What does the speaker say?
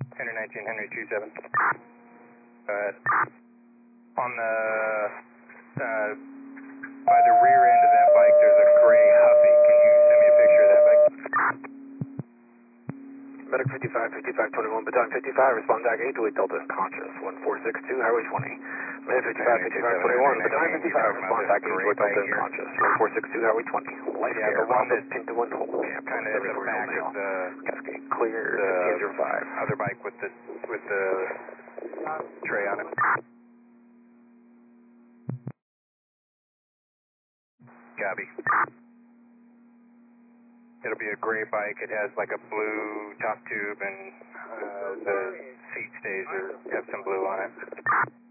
Henry 19, Henry 27. On the, by the rear end of that bike, there's a gray Huffy. Can you send me a picture of that bike? Medic 55, 21, Battalion 55, respond back 8 to 8 Delta unconscious, 1462, Highway 20. Medic 55, 21, Battalion 55, respond back 8 to 8 Delta unconscious, 1462, Highway 20. Life Yeah, the one that's into one hole. kind of at the back of the Cascade clear, the 1505. other bike with the tray on it. Copy. It'll be a gray bike. It has like a blue top tube, and the seat stays have some blue on it.